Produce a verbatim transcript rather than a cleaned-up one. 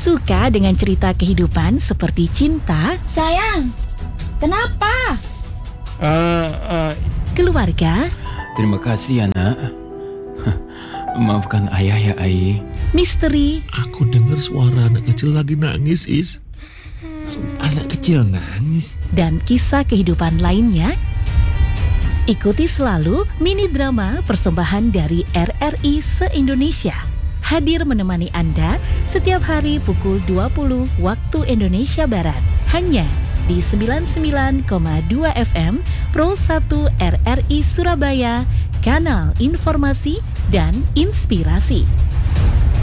Suka dengan cerita kehidupan seperti cinta, Sayang, kenapa? Uh, uh, keluarga, terima kasih anak. Maafkan ayah ya Ai. misteri, Aku dengar suara anak kecil lagi nangis, Is. Anak kecil nangis. dan kisah kehidupan lainnya. Ikuti selalu mini drama persembahan dari R R I se-Indonesia. Hadir menemani Anda setiap hari pukul dua puluh waktu Indonesia Barat. Hanya di sembilan puluh sembilan koma dua F M Pro satu R R I Surabaya, kanal informasi dan inspirasi.